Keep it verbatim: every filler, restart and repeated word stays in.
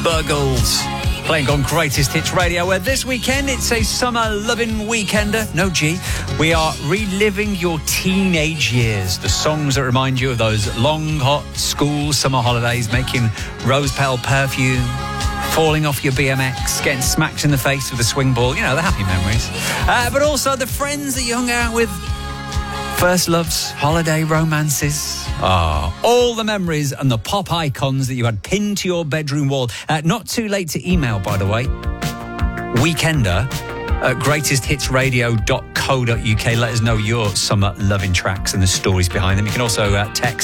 Burgles. Playing on Greatest Hits Radio, where this weekend it's a summer loving weekender. No G. We are reliving your teenage years. The songs that remind you of those long, hot school summer holidays, making rose petal perfume, falling off your B M X, getting smacked in the face with a swing ball. You know, the happy memories. Uh, but also the friends that you hung out with. First loves, holiday romances. Ah, all the memories and the pop icons that you had pinned to your bedroom wall. Uh, not too late to email, by the way. Weekender at greatest hits radio dot co dot uk. Let us know your summer loving tracks and the stories behind them. You can also uh, text